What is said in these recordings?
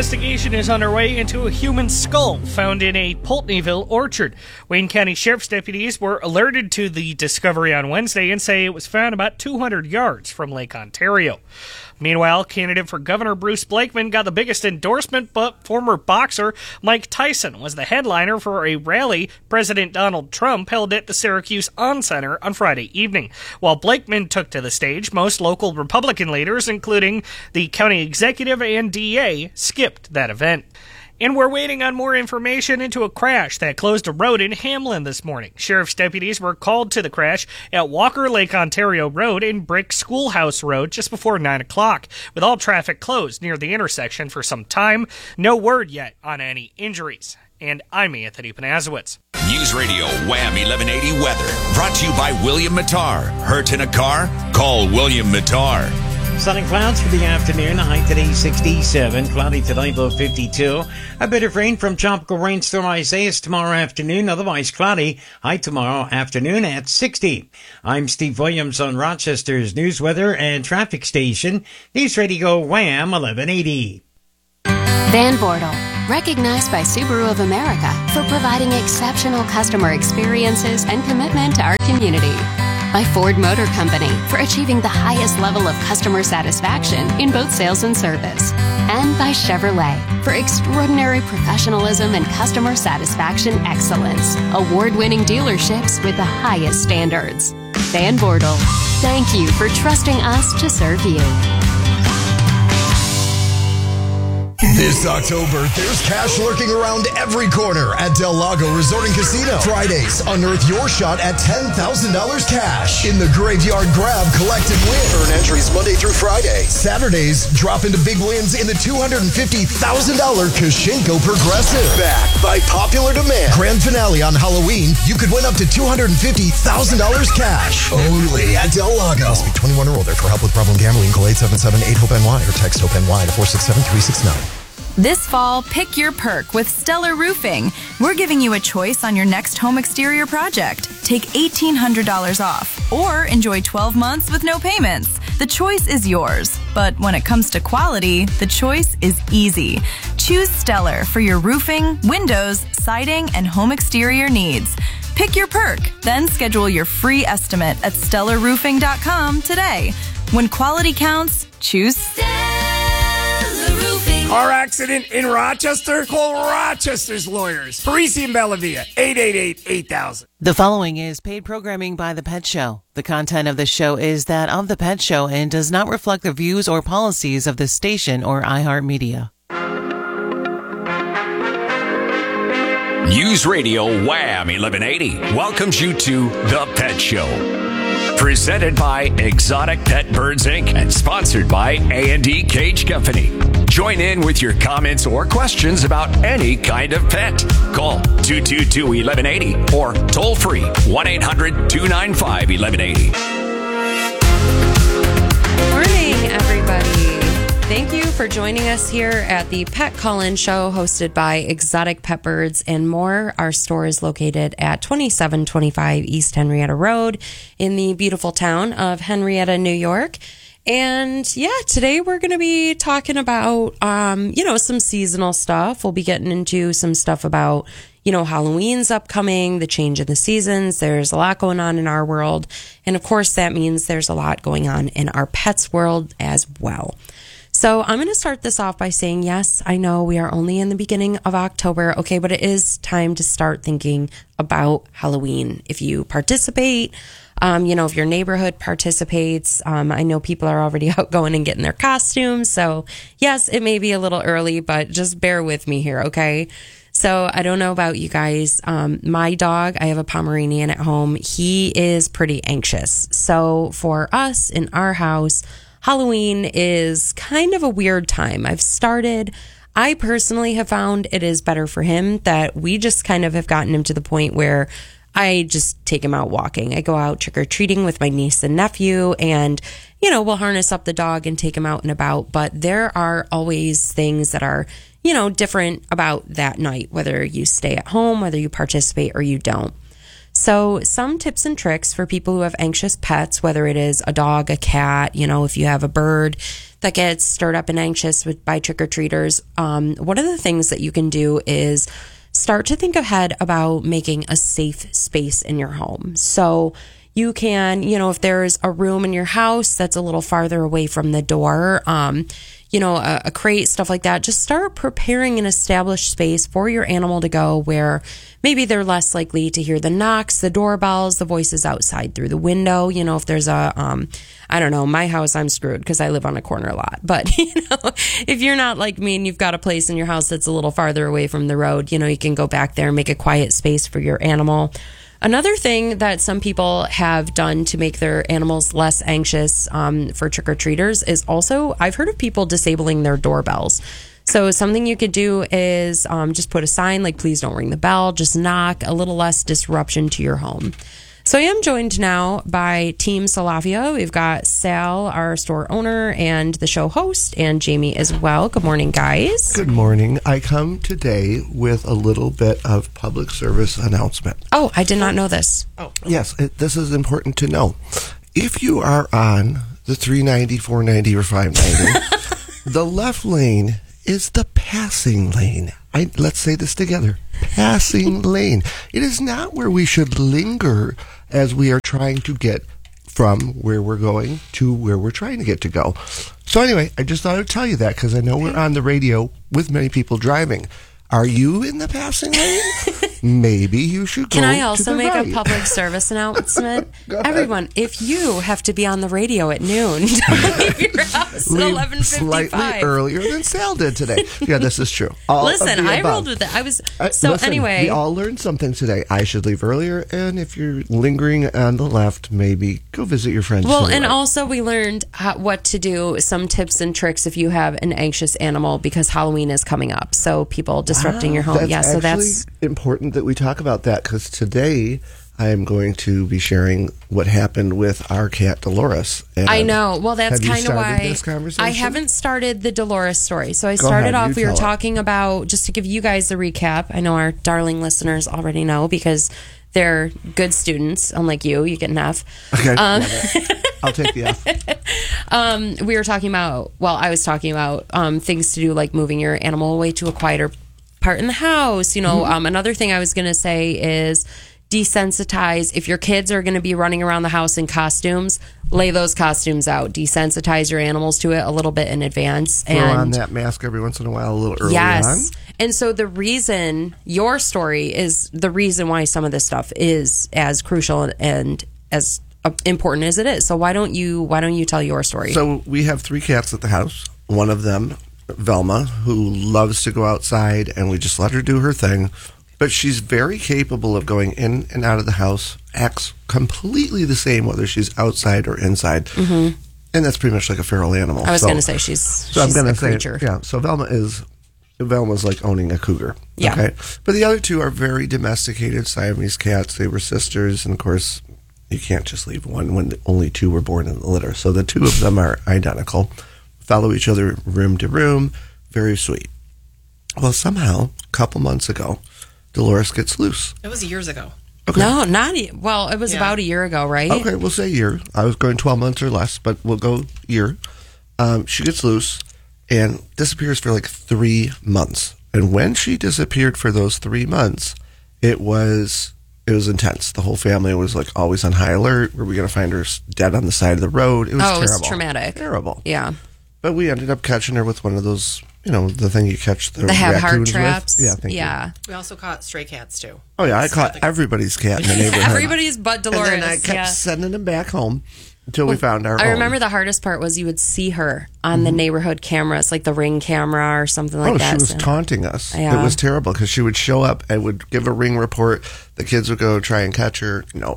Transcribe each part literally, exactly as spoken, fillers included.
investigation is underway into a human skull found in a Pulteneyville orchard. Wayne County Sheriff's deputies were alerted to the discovery on Wednesday and say it was found about two hundred yards from Lake Ontario. Meanwhile, candidate for Governor Bruce Blakeman got the biggest endorsement, but former boxer Mike Tyson was the headliner for a rally President Donald Trump held at the Syracuse On Center on Friday evening. While Blakeman took to the stage, most local Republican leaders, including the county executive and D A, skipped that event. And we're waiting on more information into a crash that closed a road in Hamlin this morning. Sheriff's deputies were called to the crash at Walker Lake Ontario Road and Brick Schoolhouse Road just before nine o'clock, with all traffic closed near the intersection for some time. No word yet on any injuries. And I'm Anthony Panazowitz. News Radio Wham eleven eighty weather, brought to you by William Mattar. Hurt in a car? Call William Mattar. Sun and clouds for the afternoon. A high today sixty-seven. Cloudy tonight, low fifty-two. A bit of rain from Tropical Rainstorm Isaias tomorrow afternoon. Otherwise cloudy. High tomorrow afternoon at sixty. I'm Steve Williams on Rochester's news, weather, and traffic station. News Radio Wham eleven eighty. Van Bortle, recognized by Subaru of America for providing exceptional customer experiences and commitment to our community. By Ford Motor Company for achieving the highest level of customer satisfaction in both sales and service. And by Chevrolet for extraordinary professionalism and customer satisfaction excellence. Award-winning dealerships with the highest standards. Van Bortle, thank you for trusting us to serve you. This October, there's cash lurking around every corner at Del Lago Resort and Casino. Fridays, unearth your shot at ten thousand dollars cash in the Graveyard Grab Collect and Win. Earn entries Monday through Friday. Saturdays, drop into big wins in the two hundred fifty thousand dollars Kashinko Progressive. Backed by popular demand. Grand finale on Halloween, you could win up to two hundred fifty thousand dollars cash. Only at Del Lago. Must be twenty-one or older. For help with problem gambling, call eight seven seven eight hope N Y or text HOPE-NY to four six seven three six nine. This fall, pick your perk with Stellar Roofing. We're giving you a choice on your next home exterior project. Take eighteen hundred dollars off or enjoy twelve months with no payments. The choice is yours. But when it comes to quality, the choice is easy. Choose Stellar for your roofing, windows, siding, and home exterior needs. Pick your perk, then schedule your free estimate at stellar roofing dot com today. When quality counts, choose Stellar Roofing. Car accident in Rochester? Call Rochester's lawyers. Parisi and Bellavia, eight eight eight, eight thousand. The following is paid programming by The Pet Show. The content of the show is that of The Pet Show and does not reflect the views or policies of the station or iHeartMedia. News Radio Wham eleven eighty welcomes you to The Pet Show. Presented by Exotic Pet Birds Incorporated and sponsored by A and E Cage Company. Join in with your comments or questions about any kind of pet. Call two two two, eleven eighty or toll free one eight hundred, two nine five, eleven eighty. Morning, everybody. Thank you for joining us here at the Pet Call-In Show hosted by Exotic Pet Birds and More. Our store is located at twenty-seven twenty-five East Henrietta Road in the beautiful town of Henrietta, New York. And yeah, today we're going to be talking about, um, you know, some seasonal stuff. We'll be getting into some stuff about, you know, Halloween's upcoming, the change in the seasons. There's a lot going on in our world. And of course, that means there's a lot going on in our pets' world as well. So I'm going to start this off by saying, yes, I know we are only in the beginning of October, okay, but it is time to start thinking about Halloween. If you participate, um, you know, if your neighborhood participates, um, I know people are already out going and getting their costumes. So yes, it may be a little early, but just bear with me here, okay? So I don't know about you guys. Um, my dog, I have a Pomeranian at home. He is pretty anxious. So for us in our house, Halloween is kind of a weird time. I've started, I personally have found it is better for him that we just kind of have gotten him to the point where I just take him out walking. I go out trick-or-treating with my niece and nephew and, you know, we'll harness up the dog and take him out and about. But there are always things that are, you know, different about that night, whether you stay at home, whether you participate or you don't. So some tips and tricks for people who have anxious pets, whether it is a dog, a cat, you know, if you have a bird that gets stirred up and anxious with, by trick-or-treaters, um, one of the things that you can do is start to think ahead about making a safe space in your home. So you can, you know, if there's a room in your house that's a little farther away from the door, um, you know, a, a crate, stuff like that, just start preparing an established space for your animal to go where maybe they're less likely to hear the knocks, the doorbells, the voices outside through the window. You know, if there's a, um, I don't know, my house, I'm screwed because I live on a corner lot. But, you know, if you're not like me and you've got a place in your house that's a little farther away from the road, you know, you can go back there and make a quiet space for your animal. Another thing that some people have done to make their animals less anxious um, for trick-or-treaters is also, I've heard of people disabling their doorbells. So something you could do is um, just put a sign like, please don't ring the bell, just knock, a little less disruption to your home. So I am joined now by Team Salafia. We've got Sal, our store owner, and the show host, and Jamie as well. Good morning, guys. Good morning. I come today with a little bit of public service announcement. Oh, I did not know this. Oh, yes, it, this is important to know. If you are on the three ninety, four ninety, or five ninety, the left lane is the passing lane. I, let's say this together. Passing lane. It is not where we should linger as we are trying to get from where we're going to where we're trying to get to go. So anyway, I just thought I'd tell you that because I know we're on the radio with many people driving. Are you in the passing lane? Maybe you should go Can I also to the make right. a public service announcement? Everyone, if you have to be on the radio at noon, don't leave your house at Leave eleven fifty-five. slightly earlier than Sal did today. Yeah, this is true. All Listen, of the I above. rolled with it. I was Uh, so listen, anyway. we all learned something today. I should leave earlier, and if you're lingering on the left, maybe go visit your friends. Well, to the and right. also we learned how, what to do, some tips and tricks if you have an anxious animal because Halloween is coming up. So people disrupting your home. That's Yeah, so actually that's important that we talk about that because today I am going to be sharing what happened with our cat Dolores. And I know. Well, that's have you kind of started why this conversation? I haven't started the Dolores story. So I Go started ahead, off, you we were tell it. talking about, just to give you guys the recap, I know our darling listeners already know because they're good students, unlike you. You get an F. Okay, Um, love it. I'll take the F. um, we were talking about, well, I was talking about um, things to do like moving your animal away to a quieter part in the house. You know, Mm-hmm. um, another thing I was going to say is desensitize. If your kids are going to be running around the house in costumes, lay those costumes out. Desensitize your animals to it a little bit in advance. Throw and on that mask every once in a while, a little early yes. on. And so the reason your story is the reason why some of this stuff is as crucial and, and as uh, important as it is. So why don't you why don't you tell your story? So we have three cats at the house. One of them, Velma, who loves to go outside, and we just let her do her thing. But she's very capable of going in and out of the house, acts completely the same whether she's outside or inside. Mm-hmm. And that's pretty much like a feral animal. I was so, going to say she's, so she's I'm gonna a say, creature. Yeah, so Velma is, Velma's like owning a cougar. Yeah. Okay? But the other two are very domesticated Siamese cats. They were sisters, and of course, you can't just leave one when only two were born in the litter. So the two of them are identical, follow each other room to room, very sweet. Well, somehow, a couple months ago, Dolores gets loose. It was years ago. Okay. No, not e- well. It was Yeah. about a year ago, right? Okay, we'll say year. I was going twelve months or less, but we'll go year. Um, she gets loose and disappears for like three months. And when she disappeared for those three months, it was it was intense. The whole family was like always on high alert. Were we going to find her dead on the side of the road? It was oh, terrible. it was traumatic. Terrible. Yeah. But we ended up catching her with one of those, you know, the thing you catch the They have heart raccoons traps. with. Yeah, thank you. yeah. We also caught stray cats too. Oh yeah, I caught everybody's cat in the neighborhood. Everybody's but Dolores. And then I kept yeah. sending them back home until we found our I own. remember the hardest part was you would see her on the neighborhood cameras, like the Ring camera or something like oh, that. she was So- taunting us. Yeah. It was terrible because she would show up and would give a Ring report. The kids would go try and catch her. No.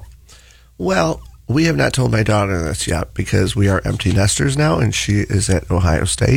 Well, we have not told my daughter this yet because we are empty nesters now, and she is at Ohio State.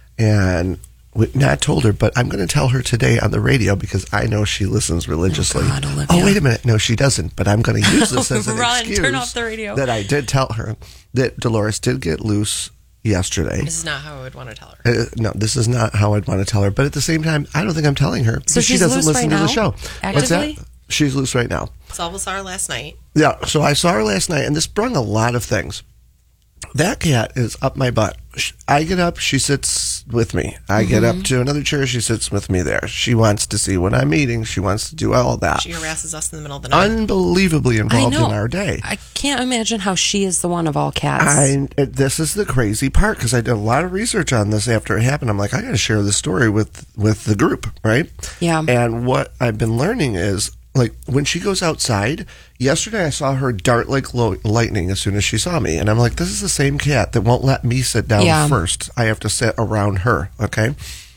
And we not told her, but I'm going to tell her today on the radio because I know she listens religiously. Oh, God, Olivia. Oh, wait a minute. No, she doesn't. But I'm going to use this as an Run, excuse turn off the radio. that I did tell her that Dolores did get loose yesterday. This is not how I would want to tell her. Uh, no, this is not how I'd want to tell her. But at the same time, I don't think I'm telling her because So she she's doesn't loose listen right to the now? show. What's Actively? that? She's loose right now. Salvo saw her last night. Yeah, so I saw her last night, and this brung a lot of things. That cat is up my butt. I get up, she sits with me. I mm-hmm. get up to another chair, she sits with me there. She wants to see when I'm eating. She wants to do all of that. She harasses us in the middle of the night. Unbelievably involved in our day. I can't imagine how she is the one of all cats. I, this is the crazy part, because I did a lot of research on this after it happened. I'm like, I got to share this story with, with the group, right? Yeah. And what I've been learning is, like, when she goes outside, yesterday I saw her dart like lo- lightning as soon as she saw me. And I'm like, this is the same cat that won't let me sit down yeah. first. I have to sit around her, okay?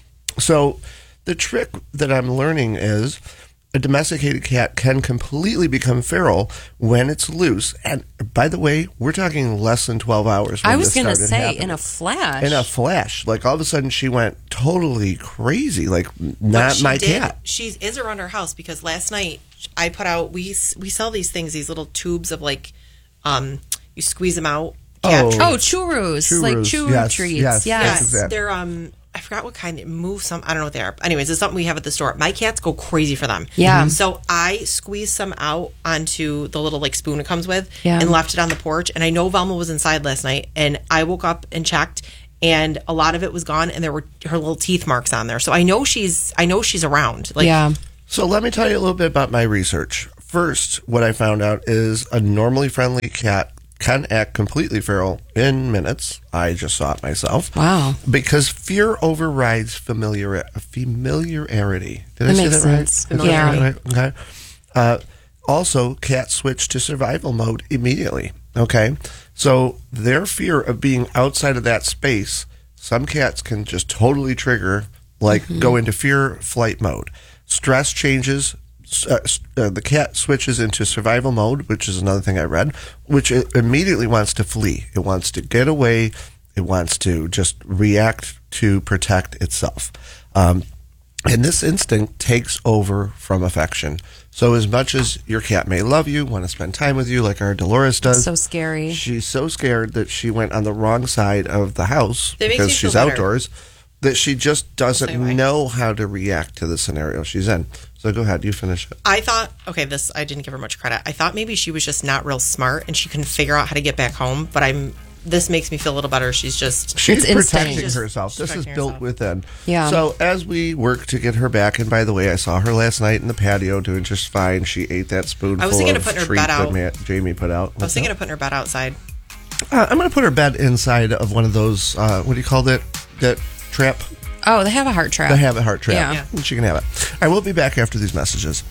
So the trick that I'm learning is a domesticated cat can completely become feral when it's loose. And by the way, we're talking less than twelve hours. When I was going to say, happening. in a flash. In a flash. Like, all of a sudden, she went totally crazy. Like, not my did, cat. She is around our house because last night I put out, we we sell these things, these little tubes of, like, um, you squeeze them out. Cat Oh, treats. Oh, churros. Churros. Like churro Yes, treats. yes, Yes. that's exact. They're, um, I forgot what kind. It moves some. I don't know what they are. Anyways, it's something we have at the store. My cats go crazy for them. Yeah. So I squeezed some out onto the little like spoon it comes with, Yeah. and left it on the porch. And I know Velma was inside last night, and I woke up and checked, and a lot of it was gone, and there were her little teeth marks on there. So I know she's. I know she's around. Like, yeah. So let me tell you a little bit about my research. First, what I found out is a normally friendly cat can act completely feral in minutes. I just saw it myself. Wow. Because fear overrides familiar familiarity. Did I That say makes that right? sense. Did I Yeah. say that right? Okay. Uh, also, cats switch to survival mode immediately. Okay. So their fear of being outside of that space, some cats can just totally trigger, like Mm-hmm. go into fear flight mode. Stress changes. Uh, uh, the cat switches into survival mode, which is another thing I read, which it immediately wants to flee. It wants to get away. It wants to just react to protect itself. Um, and this instinct takes over from affection. So as much as your cat may love you, want to spend time with you, like our Dolores does, So scary. she's so scared that she went on the wrong side of the house That makes because me she's feel better. outdoors, that she just doesn't Same way. know how to react to the scenario she's in. So go ahead, you finish it. I thought, okay, this, I didn't give her much credit. I thought maybe she was just not real smart and she couldn't figure out how to get back home. But I'm, this makes me feel a little better. She's just, She's It's protecting instinct. herself. This is Protecting built herself. within. Yeah. So as we work to get her back, and by the way, I saw her last night in the patio doing just fine. She ate that spoonful I was thinking of of putting her treat bed that out. Ma- Jamie put out. I was thinking of putting her bed outside. Uh, I'm going to put her bed inside of one of those, uh, what do you call that, that trap? Oh, they have a heart trap. The Have a Heart trap. Yeah. Yeah. She can have it. I will be back after these messages.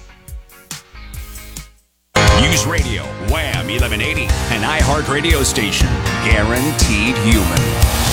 News Radio, Wham eleven eighty, an iHeart radio station. Guaranteed human.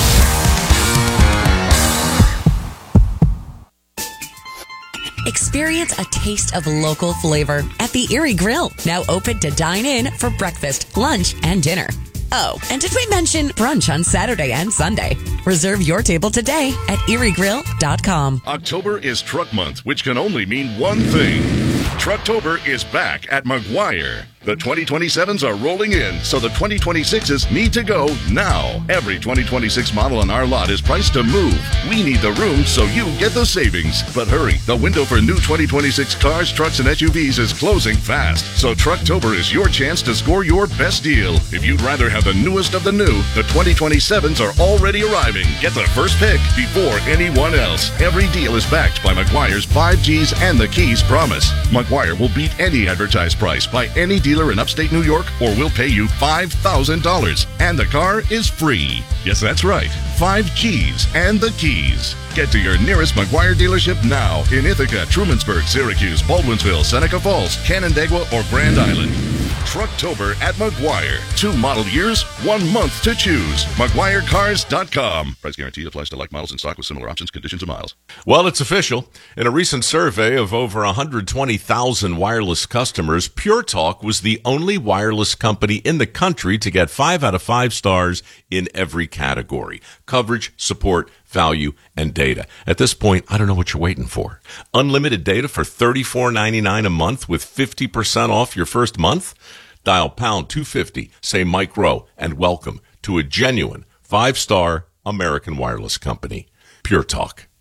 Experience a taste of local flavor at the Erie Grill, now open to dine in for breakfast, lunch, and dinner. Oh, and did we mention brunch on Saturday and Sunday? Reserve your table today at erie grill dot com. October is Truck Month, which can only mean one thing. Trucktober is back at Maguire. The twenty twenty-sevens are rolling in, so the twenty twenty-sixes need to go now. Every twenty twenty-six model on our lot is priced to move. We need the room, so you get the savings. But hurry, the window for new twenty twenty-six cars, trucks, and S U Vs is closing fast. So Trucktober is your chance to score your best deal. If you'd rather have the newest of the new, the twenty twenty-sevens are already arriving. Get the first pick before anyone else. Every deal is backed by Maguire's five Gs and the Keys promise. Maguire will beat any advertised price by any dealer in upstate New York, or we'll pay you five thousand dollars. And the car is free. Yes, that's right. five Gs and the Keys. Get to your nearest Maguire dealership now in Ithaca, Trumansburg, Syracuse, Baldwinsville, Seneca Falls, Canandaigua, or Grand Island. Trucktober at Maguire. Two model years, one month to choose. Maguire Cars dot com. Price guarantee applies to like models in stock with similar options, conditions, and miles. Well, it's official. In a recent survey of over one hundred twenty thousand wireless customers, Pure Talk was the only wireless company in the country to get five out of five stars in every category: coverage, support, value, and data. At this point, I don't know what you're waiting for. Unlimited data for thirty-four ninety-nine a month with fifty percent off your first month? Dial pound two fifty, say Mike Rowe, and welcome to a genuine five-star American wireless company, Pure Talk.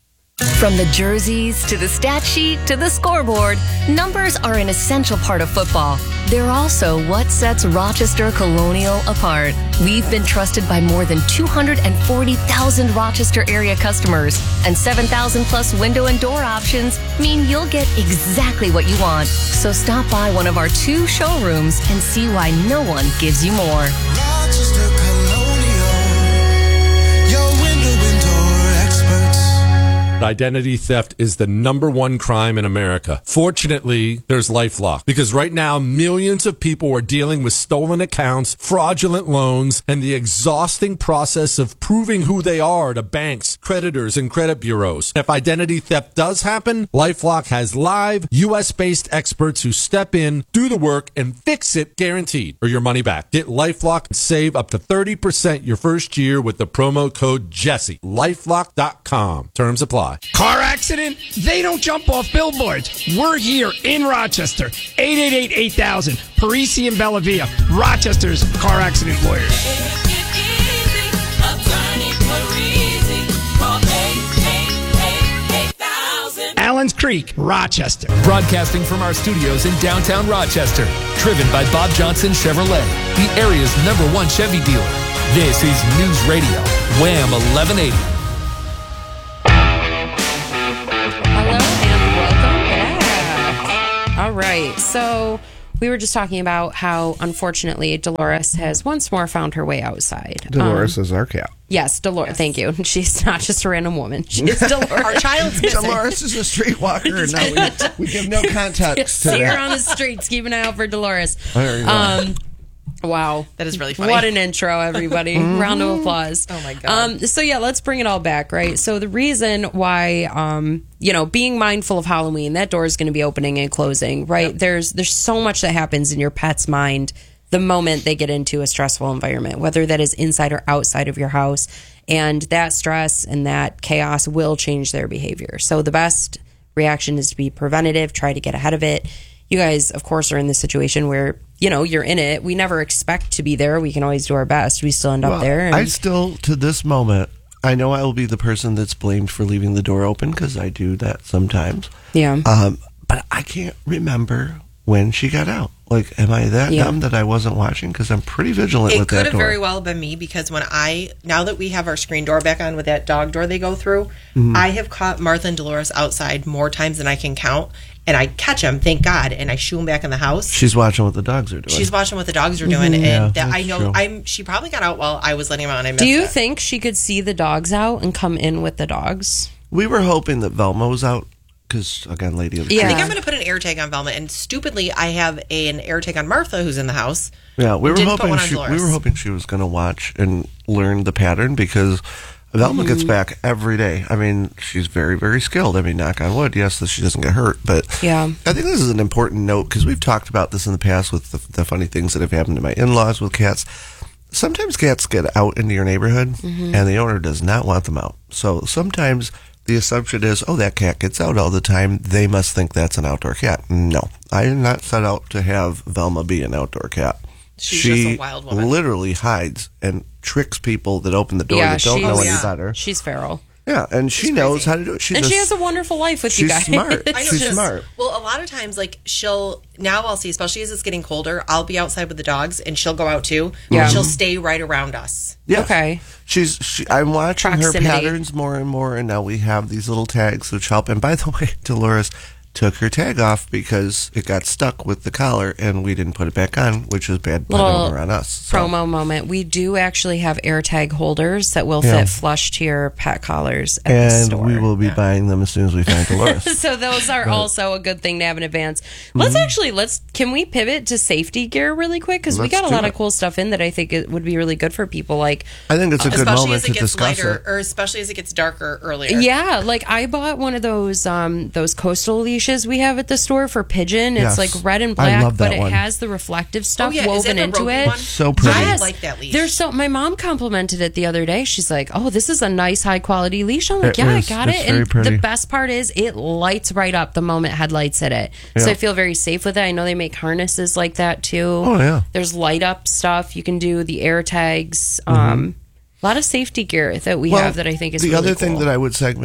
From the jerseys to the stat sheet to the scoreboard, numbers are an essential part of football. They're also what sets Rochester Colonial apart. We've been trusted by more than two hundred forty thousand Rochester area customers, and seven thousand plus window and door options mean you'll get exactly what you want. So stop by one of our two showrooms and see why no one gives you more. Rochester Colonial, your window and door experts. Identity theft is the number one crime in America. Fortunately, there's LifeLock, because right now millions of people are dealing with stolen accounts, fraudulent loans, and the exhausting process of proving who they are to banks, creditors, and credit bureaus. If identity theft does happen, LifeLock has live U S based experts who step in, do the work, and fix it guaranteed, or your money back. Get LifeLock and save up to thirty percent your first year with the promo code Jesse. LifeLock dot com. Terms apply. Car accident? They don't jump off billboards. We're here in Rochester. eight eight eight, eight thousand. Parisi and Bellavia. Rochester's car accident lawyers. Allen's Creek, Rochester. Broadcasting from our studios in downtown Rochester. Driven by Bob Johnson Chevrolet, the area's number one Chevy dealer. This is News Radio, Wham eleven eighty. All right, so we were just talking about how, unfortunately, Dolores has once more found her way outside. Dolores um, is our cat. Yes, Dolores. Yes. Thank you. She's not just a random woman. She's Dolores. Our child's missing. Dolores is a streetwalker. No, we, we give no context to See her that. on the streets. Keep an eye out for Dolores. There you go. Um, wow. That is really funny. What an intro, everybody. Round of applause. Oh, my God. Um, so, yeah, let's bring it all back, right? So the reason why, um, you know, being mindful of Halloween, that door is going to be opening and closing, right? Yep. There's there's so much that happens in your pet's mind the moment they get into a stressful environment, whether that is inside or outside of your house. And that stress and that chaos will change their behavior. So the best reaction is to be preventative, try to get ahead of it. You guys, of course, are in this situation where, you know, you're in it. We never expect to be there. We can always do our best. We still end up well, there. And I still, to this moment, I know I will be the person that's blamed for leaving the door open because I do that sometimes. Yeah. Um, but I can't remember when she got out. Like, am I that Yeah. dumb that I wasn't watching? Because I'm pretty vigilant It with could that have door. very well been me, because when I, now that we have our screen door back on with that dog door they go through, Mhm. I have caught Martha and Dolores outside more times than I can count. And I catch them, thank God, and I shoo them back in the house. She's watching what the dogs are doing. She's watching what the dogs are doing, Mhm. Yeah, and that I that's know true. I'm. She probably got out while I was letting them out, and I missed Do you it. think she could see the dogs out and come in with the dogs? We were hoping that Velma was out because, again, Lady of the I think Creek. I'm going to put an air tag on Velma, and stupidly, I have a, an air tag on Martha, who's in the house. Yeah, we were Didn't put hoping one on she, we Dolores. were hoping she was going to watch and learn the pattern, because Velma gets Mhm. back every day. I mean, she's very, very skilled. I mean, knock on wood, yes, that she doesn't get hurt. But yeah, I think this is an important note, because we've talked about this in the past with the, the funny things that have happened to my in-laws with cats. Sometimes cats get out into your neighborhood, Mhm. and the owner does not want them out. So sometimes the assumption is, oh, that cat gets out all the time. They must think that's an outdoor cat. No, I did not set out to have Velma be an outdoor cat. She's she just a wild woman. literally hides and tricks people that open the door yeah, that don't she's, know any yeah. better. She's feral. Yeah, and she knows how to do it. She's and a, she has a wonderful life with you she's guys. smart. I know, She's just- smart. Well, a lot of times, like, she'll, now I'll see, especially as it's getting colder, I'll be outside with the dogs, and she'll go out too. Yeah. She'll stay right around us. Yeah. Okay. She's. She, I'm watching Proximity. her patterns more and more, and now we have these little tags which help. And by the way, Dolores took her tag off because it got stuck with the collar, and we didn't put it back on, which is bad pet Little owner on us. So. Promo moment. We do actually have AirTag holders that will Yeah. fit flush to your pet collars at the And store. we will be buying them as soon as we find Dolores. So those are But- also a good thing to have in advance. Let's Mhm. actually let's can we pivot to safety gear really quick, because we Let's got a do lot it. of cool stuff in that I think it would be really good for people. Like I think it's a good especially moment as it to gets discuss lighter, it. or especially as it gets darker earlier. yeah, like I bought one of those um those coastal leashes we have at the store for pigeon. It's Yes. like red and I black, love but that it one. has the reflective stuff Oh, yeah. Is woven that the into Rogan it. one? So pretty. I Yes. like that leash. There's so my mom complimented it the other day. She's like, "Oh, this is a nice high quality leash." I'm like, It "Yeah, is. I got It's it." very And pretty. the best part is it lights right up the moment headlights hit it. So Yeah. I feel very safe with it. I know they make harnesses like that too. Oh, yeah. There's light up stuff. You can do the air tags. Mhm. Um, a lot of safety gear that we Well, have that I think is the really other thing cool. that I would segment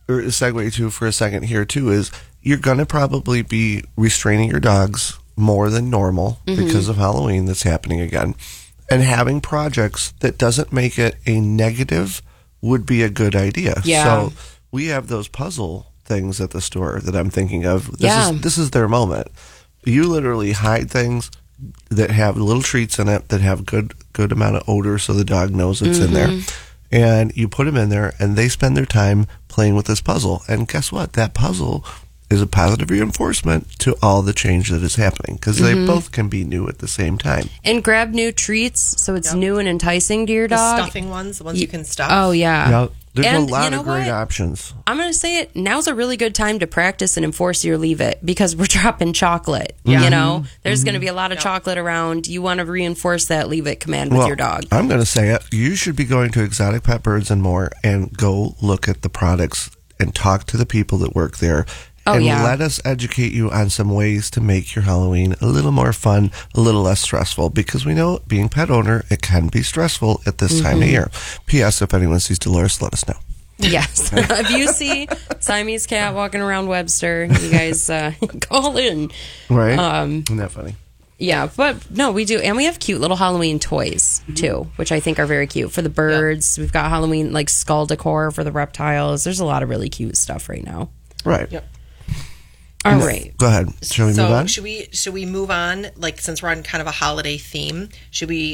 or segue to for a second here too is you're going to probably be restraining your dogs more than normal Mhm. because of Halloween that's happening again. And having projects that doesn't make it a negative would be a good idea. Yeah. So we have those puzzle things at the store that I'm thinking of. This Yeah. is this is their moment. You literally hide things that have little treats in it that have good good amount of odor so the dog knows it's in there. Mhm. And you put them in there and they spend their time playing with this puzzle. And guess what? That puzzle is a positive reinforcement to all the change that is happening because they Mhm. both can be new at the same time. And grab new treats so it's new and enticing to your The dog. stuffing ones, the ones you can stuff. Oh, yeah. Now, there's And a lot you know of great what? options. I'm going to say it. Now's a really good time to practice and enforce your leave it because we're dropping chocolate. Yeah. You know, Mhm. there's going to Mhm. be a lot of chocolate around. You want to reinforce that leave it command with Well, your dog. I'm going to say it. You should be going to Exotic Pet Birds and More and go look at the products and talk to the people that work there. Oh, and yeah. let us educate you on some ways to make your Halloween a little more fun, a little less stressful. Because we know, being pet owner, it can be stressful at this time of Mhm. year. P S. If anyone sees Dolores, let us know. Yes. If you see Siamese cat walking around Webster, you guys uh, call in. Right? Um, Isn't that funny? Yeah, but no, we do. And we have cute little Halloween toys, too, which I think are very cute. For the birds, we've got Halloween, like, skull decor for the reptiles. There's a lot of really cute stuff right now. Right. Yep. All right. Go ahead. Shall we so move on? should we should we move on? Like since we're on kind of a holiday theme, should we